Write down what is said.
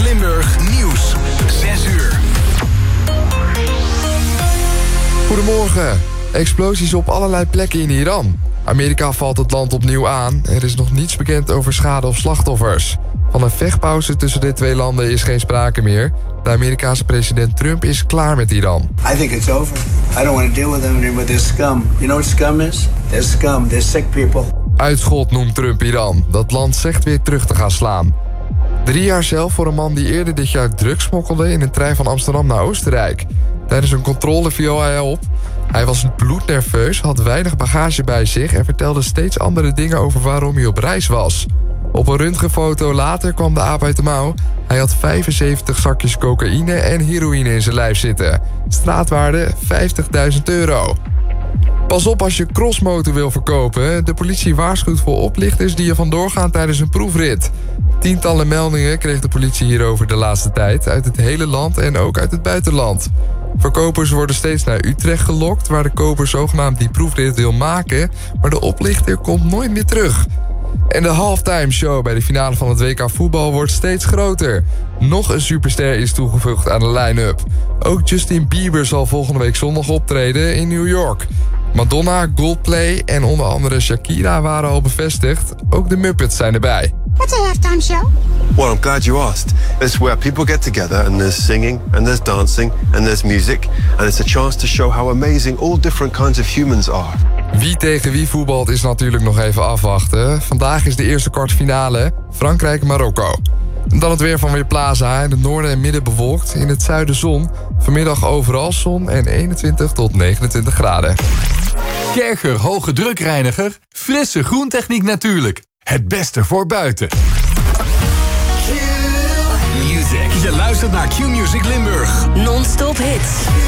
Limburg Nieuws. 6 uur. Goedemorgen. Explosies op allerlei plekken in Iran. Amerika valt het land opnieuw aan. Er is nog niets bekend over schade of slachtoffers. Van een vechtpauze tussen de twee landen is geen sprake meer. De Amerikaanse president Trump is klaar met Iran. I think it's over. I don't want to deal with them anymore. They're scum. You know what scum is? They're scum. They're sick people. Uitschot noemt Trump Iran. Dat land zegt weer terug te gaan slaan. 3 jaar cel voor een man die eerder dit jaar drugs smokkelde in een trein van Amsterdam naar Oostenrijk. Tijdens een controle viel hij op. Hij was bloednerveus, had weinig bagage bij zich en vertelde steeds andere dingen over waarom hij op reis was. Op een röntgenfoto later kwam de aap uit de mouw. Hij had 75 zakjes cocaïne en heroïne in zijn lijf zitten. Straatwaarde €50.000. Pas op als je crossmotor wil verkopen. De politie waarschuwt voor oplichters die er vandoor gaan tijdens een proefrit. Tientallen meldingen kreeg de politie hierover de laatste tijd uit het hele land en ook uit het buitenland. Verkopers worden steeds naar Utrecht gelokt, waar de koper zogenaamd die proefrit wil maken, maar de oplichter komt nooit meer terug. En de halftime show bij de finale van het WK voetbal wordt steeds groter. Nog een superster is toegevoegd aan de line-up. Ook Justin Bieber zal volgende week zondag optreden in New York. Madonna, Coldplay en onder andere Shakira waren al bevestigd. Ook de Muppets zijn erbij. What's a halftime show? Well, I'm glad you asked. It's where people get together and there's singing and there's dancing and there's music. And it's a chance to show how amazing all different kinds of humans are. Wie tegen wie voetbalt is natuurlijk nog even afwachten. Vandaag is de eerste kwartfinale, Frankrijk-Marokko. Dan het weer van Weerplaza. In het noorden en midden bewolkt, in het zuiden zon. Vanmiddag overal zon en 21 tot 29 graden. Kercher Hoge Drukreiniger. Frisse groentechniek natuurlijk. Het beste voor buiten. Q-Music. Je luistert naar Q-Music Limburg. Non-stop hits.